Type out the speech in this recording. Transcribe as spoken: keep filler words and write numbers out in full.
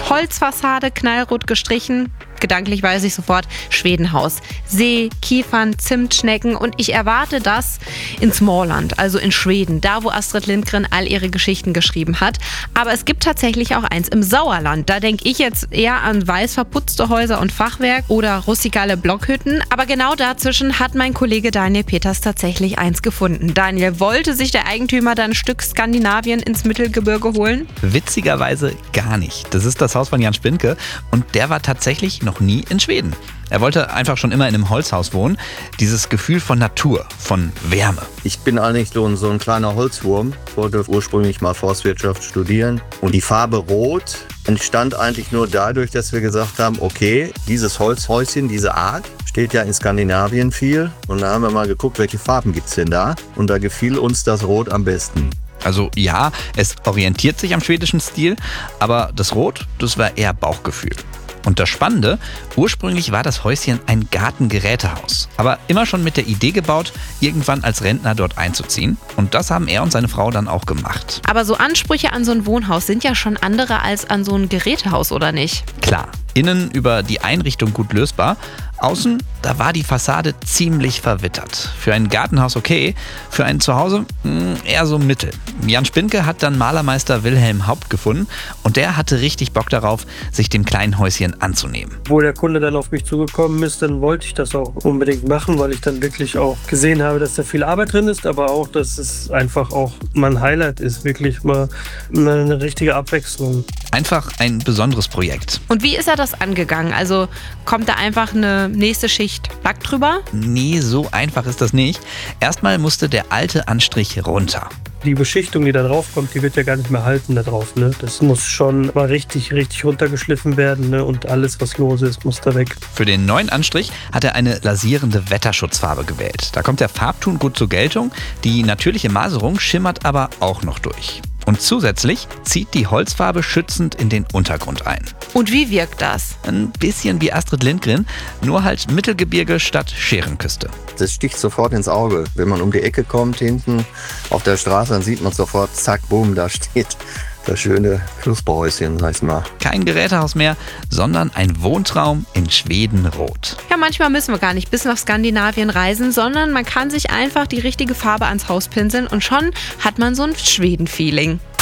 Holzfassade, knallrot gestrichen. Gedanklich weiß ich sofort, Schwedenhaus. See, Kiefern, Zimtschnecken und ich erwarte das in Småland, also in Schweden, da wo Astrid Lindgren all ihre Geschichten geschrieben hat. Aber es gibt tatsächlich auch eins im Sauerland. Da denke ich jetzt eher an weiß verputzte Häuser und Fachwerk oder rustikale Blockhütten. Aber genau dazwischen hat mein Kollege Daniel Peters tatsächlich eins gefunden. Daniel, wollte sich der Eigentümer dann ein Stück Skandinavien ins Mittelgebirge holen? Witzigerweise gar nicht. Das ist das Haus von Jan Spinke und der war tatsächlich noch nie in Schweden. Er wollte einfach schon immer in einem Holzhaus wohnen. Dieses Gefühl von Natur, von Wärme. Ich bin eigentlich so ein, so ein kleiner Holzwurm. Ich wollte ursprünglich mal Forstwirtschaft studieren. Und die Farbe Rot entstand eigentlich nur dadurch, dass wir gesagt haben, okay, dieses Holzhäuschen, diese Art, steht ja in Skandinavien viel. Und da haben wir mal geguckt, welche Farben gibt es denn da. Und da gefiel uns das Rot am besten. Also ja, es orientiert sich am schwedischen Stil, aber das Rot, das war eher Bauchgefühl. Und das Spannende, ursprünglich war das Häuschen ein Gartengerätehaus, aber immer schon mit der Idee gebaut, irgendwann als Rentner dort einzuziehen. Und das haben er und seine Frau dann auch gemacht. Aber so Ansprüche an so ein Wohnhaus sind ja schon andere als an so ein Gerätehaus, oder nicht? Klar, innen über die Einrichtung gut lösbar. Außen, da war die Fassade ziemlich verwittert. Für ein Gartenhaus okay, für ein Zuhause mh, eher so mittel. Jan Spinke hat dann Malermeister Wilhelm Haupt gefunden und der hatte richtig Bock darauf, sich dem kleinen Häuschen anzunehmen. Wo der Kunde dann auf mich zugekommen ist, dann wollte ich das auch unbedingt machen, weil ich dann wirklich auch gesehen habe, dass da viel Arbeit drin ist, aber auch, dass es einfach auch mein Highlight ist, wirklich mal eine richtige Abwechslung. Einfach ein besonderes Projekt. Und wie ist er das angegangen? Also kommt da einfach eine nächste Schicht Lack drüber? Nee, so einfach ist das nicht. Erstmal musste der alte Anstrich runter. Die Beschichtung, die da drauf kommt, die wird ja gar nicht mehr halten da drauf. Ne? Das muss schon mal richtig, richtig runtergeschliffen werden, ne? Und alles, was lose ist, muss da weg. Für den neuen Anstrich hat er eine lasierende Wetterschutzfarbe gewählt. Da kommt der Farbton gut zur Geltung, die natürliche Maserung schimmert aber auch noch durch. Und zusätzlich zieht die Holzfarbe schützend in den Untergrund ein. Und wie wirkt das? Ein bisschen wie Astrid Lindgren, nur halt Mittelgebirge statt Scherenküste. Das sticht sofort ins Auge. Wenn man um die Ecke kommt, hinten auf der Straße, dann sieht man sofort, zack, boom, da steht das schöne Flussbauhäuschen, sag ich mal. Kein Gerätehaus mehr, sondern ein Wohntraum in Schwedenrot. Ja, manchmal müssen wir gar nicht bis nach Skandinavien reisen, sondern man kann sich einfach die richtige Farbe ans Haus pinseln und schon hat man so ein Schweden-Feeling.